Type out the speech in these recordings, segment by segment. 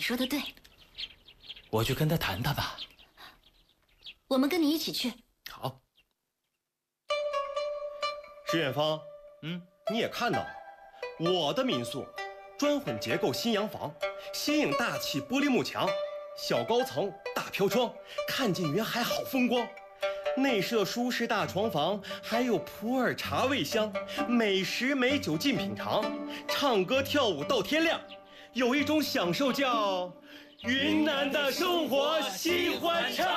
说的对， 我去跟他谈谈吧。 我们跟你一起去。 好。 石远芳，你也看到了，我的民宿砖混结构新洋房，新颖大气玻璃幕墙，小高层大飘窗，看见云海好风光。内设舒适大床房，还有普洱茶味香，美食美酒尽品尝，唱歌跳舞到天亮，有一种享受叫云南的生活喜欢唱。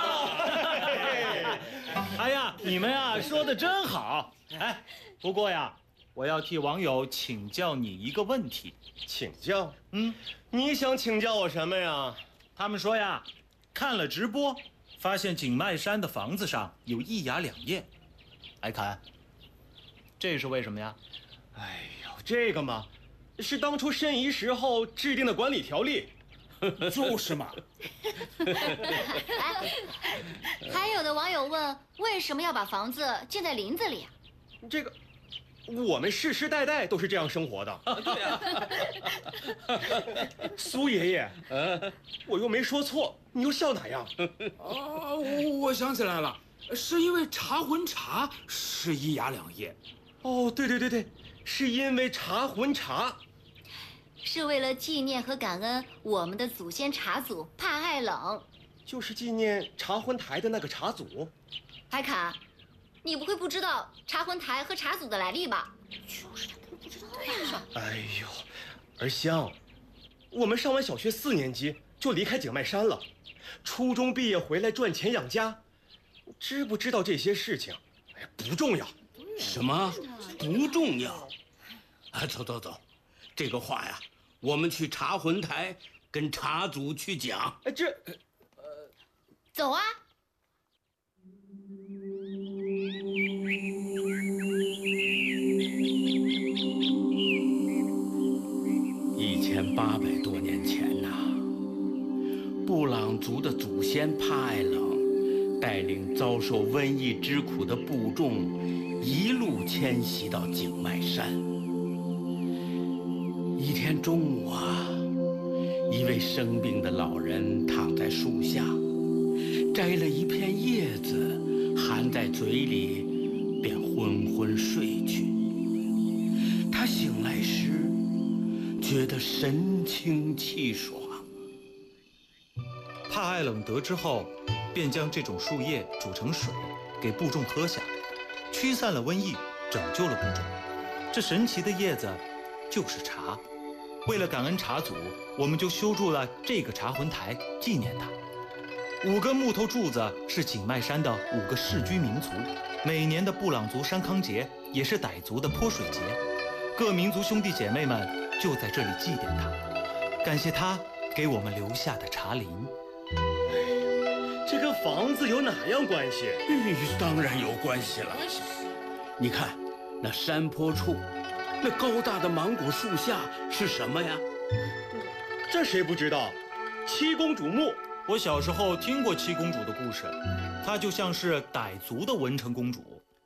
哎呀，你们呀说的真好。哎，不过呀，我要替网友请教你一个问题。 请教？你想请教我什么呀？ 他们说呀，看了直播，发现景迈山的房子上有1衙2业。艾侃，这是为什么呀？ 哎呦，这个嘛，是当初申遗时候制定的管理条例。 就是嘛。 还有的网友问，为什么要把房子建在林子里啊？ 这个，我们世世代代都是这样生活的。 对呀。 苏爷爷，我又没说错，你又笑哪样？ 我想起来了，是因为茶魂茶是1衙2业。 哦，对，是因为茶魂茶。 是为了纪念和感恩我们的祖先茶祖帕艾冷， 就是纪念茶魂台的那个茶祖。 海侃，你不会不知道茶魂台和茶祖的来历吧？ 就是他不知道呀。 哎呦，儿香，我们上完小学4年级就离开景迈山了，初中毕业回来赚钱养家，知不知道这些事情？哎，不重要。 什么不重要？走，这个话呀，我们去茶魂台跟茶祖去讲。 哎， 走啊 ！1800多年前呐，布朗族的祖先帕艾冷带领遭受瘟疫之苦的部众一路迁徙到景迈山。一天中午啊，一位生病的老人躺在树下，摘了一片叶子含在嘴里，便昏昏睡去。他醒来时觉得神清气爽。 帕艾冷得知后，便将这种树叶煮成水，给部众喝下，驱散了瘟疫，拯救了部众。这神奇的叶子就是茶。为了感恩茶祖，我们就修筑了这个茶魂台，纪念他。5根木头柱子是景迈山的5个世居民族，每年的布朗族山康节也是傣族的泼水节，各民族兄弟姐妹们就在这里祭奠他，感谢他给我们留下的茶林。 这跟房子有哪样关系？ 当然有关系了。你看，那山坡处，那高大的芒果树下是什么呀？ 这谁不知道？七公主墓。 我小时候听过七公主的故事，她就像是傣族的文成公主。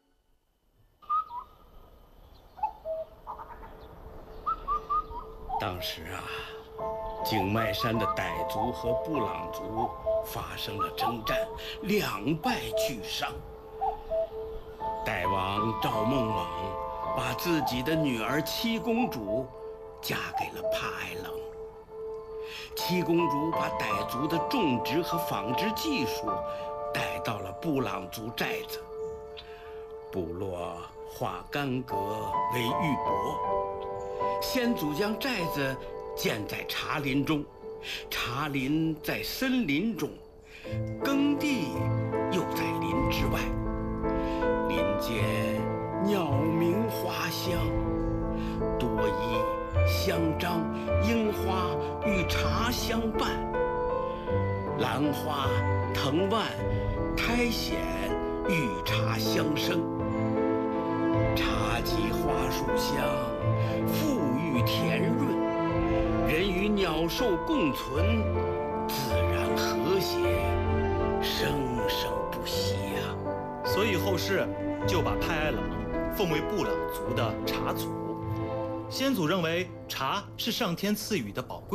当时啊，景迈山的傣族和布朗族发生了征战，两败俱伤。傣王赵孟猛把自己的女儿七公主嫁给了帕艾冷。七公主把傣族的种植和纺织技术带到了布朗族寨子，部落化干戈为玉帛。先祖将寨子建在茶林中，茶林在森林中，耕地又在林之外。林间鸟鸣花香，多依香樟、樱花与茶相伴，兰花、藤蔓、苔藓与茶相生。茶集花树香，馥郁甜润，人与鸟兽共存，自然和谐，生生不息啊！ 所以后世就把派艾冷奉为布朗族的茶祖。先祖认为茶是上天赐予的宝贵